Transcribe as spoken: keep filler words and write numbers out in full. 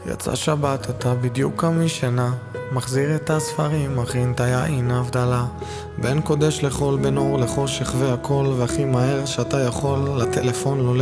יצא שבת, אתה בדיוק קם משינה, מחזיר את הספרים, מכין את היין הבדלה, בין קודש לחול, בין אור לחושך והכל, והכי מהר שאתה יכול, לטלפון לא